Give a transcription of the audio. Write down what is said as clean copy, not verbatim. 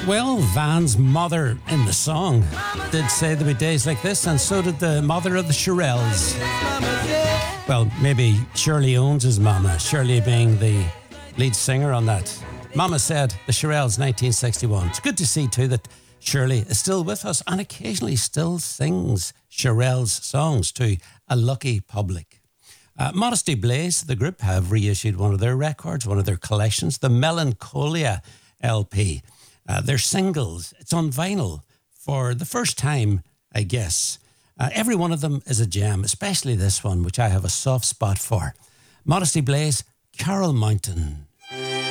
Well, Van's mother in the song did say there'd be days like this, and so did the mother of the Shirelles. Well, maybe Shirley owns his mama, Shirley being the lead singer on that. Mama said the Shirelles, 1961. It's good to see too that Shirley is still with us and occasionally still sings Shirelles songs to a lucky public. Modesty Blaze, the group, have reissued one of their records, one of their collections, the Melancholia LP. Their singles, it's on vinyl for the first time, I guess. Every one of them is a gem, especially this one, which I have a soft spot for. Modesty Blaze, Carol Mountain.